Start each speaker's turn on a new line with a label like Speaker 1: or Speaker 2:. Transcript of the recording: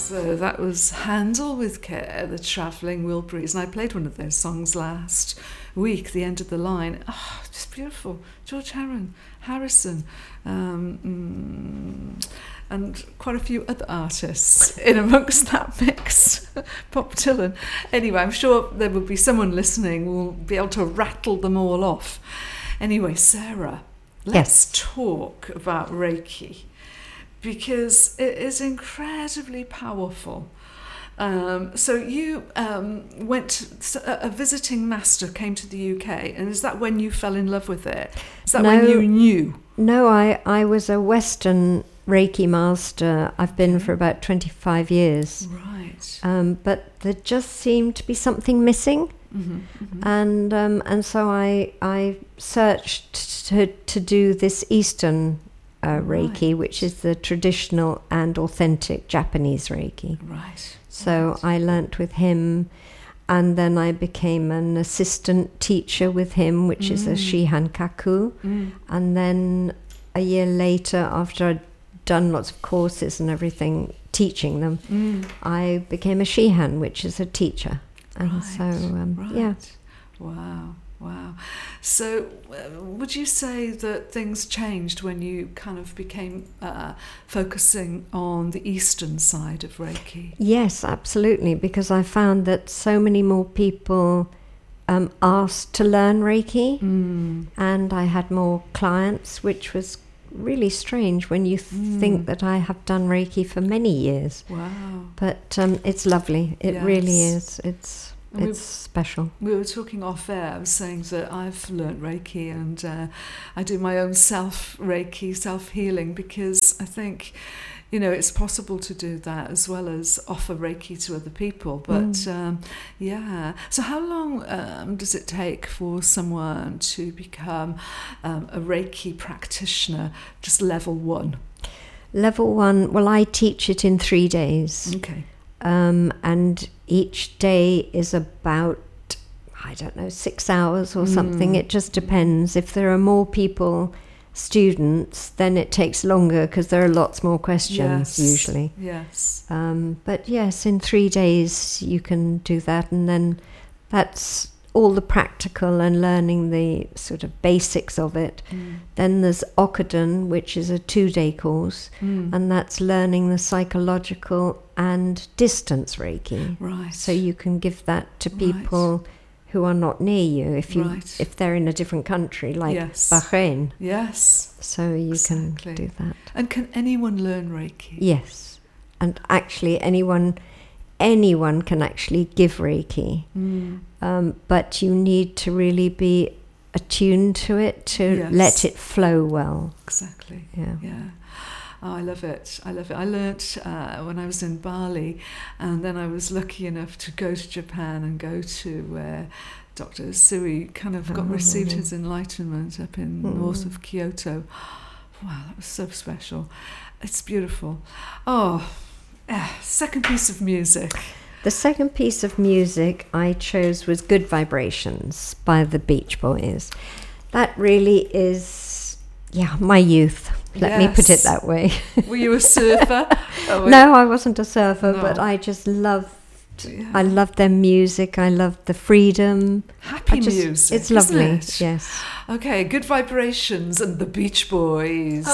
Speaker 1: So that was Handle with Care, the Travelling Wilburys. And I played one of those songs last week, The End of the Line. Oh, just beautiful. George Harrison. And quite a few other artists in amongst that mix. Bob Dylan. Anyway, I'm sure there will be someone listening who will be able to rattle them all off. Anyway, Sarah, let's talk about Reiki, because it is incredibly powerful. So you a visiting master came to the UK, and is that when you fell in love with it? Is that when you knew?
Speaker 2: No, I was a Western Reiki master. I've been for about 25 years.
Speaker 1: Right.
Speaker 2: But there just seemed to be something missing.
Speaker 1: Mm-hmm.
Speaker 2: And so I searched to do this Eastern Reiki, which is the traditional and authentic Japanese Reiki.
Speaker 1: Right.
Speaker 2: So I learnt with him, and then I became an assistant teacher with him, which is a Shihan Kaku. And then a year later, after I'd done lots of courses and everything, teaching them, I became a Shihan, which is a teacher. And
Speaker 1: right.
Speaker 2: so,
Speaker 1: right.
Speaker 2: yeah.
Speaker 1: Wow. So would you say that things changed when you kind of became focusing on the Eastern side of Reiki?
Speaker 2: Yes, absolutely, because I found that so many more people asked to learn Reiki, and I had more clients, which was really strange when you think that I have done Reiki for many years.
Speaker 1: Wow.
Speaker 2: But it's lovely. It really is. It's special.
Speaker 1: We were talking off air. I was saying that I've learnt Reiki, and I do my own self-Reiki, self-healing, because I think, it's possible to do that as well as offer Reiki to other people. But yeah. So how long does it take for someone to become a Reiki practitioner, just level 1?
Speaker 2: Level 1, well, I teach it in 3 days.
Speaker 1: Okay.
Speaker 2: And each day is about, 6 hours or something. It just depends. If there are more students, then it takes longer because there are lots more questions usually.
Speaker 1: Yes.
Speaker 2: But yes, in 3 days you can do that, and then that's all the practical and learning the sort of basics of it. Then there's Okuden, which is a 2-day course, and that's learning the psychological and distance Reiki.
Speaker 1: Right.
Speaker 2: So you can give that to people who are not near you, if they're in a different country, like Bahrain.
Speaker 1: Yes.
Speaker 2: So you can do that.
Speaker 1: And can anyone learn Reiki?
Speaker 2: Yes. And actually anyone can actually give Reiki. But you need to really be attuned to it to let it flow well.
Speaker 1: Exactly.
Speaker 2: Yeah.
Speaker 1: Oh, I love it. I learnt when I was in Bali, and then I was lucky enough to go to Japan and go to where Dr. Usui kind of received his enlightenment up in north of Kyoto. Wow, that was so special. It's beautiful. Oh, second piece of music.
Speaker 2: The second piece of music I chose was Good Vibrations by the Beach Boys. That really is, my youth. Let me put it that way.
Speaker 1: Were you a surfer?
Speaker 2: No, I wasn't a surfer, but I just loved I loved their music. I loved the freedom.
Speaker 1: Happy music.
Speaker 2: It's lovely.
Speaker 1: Isn't it?
Speaker 2: Yes.
Speaker 1: Okay, Good Vibrations and the Beach Boys.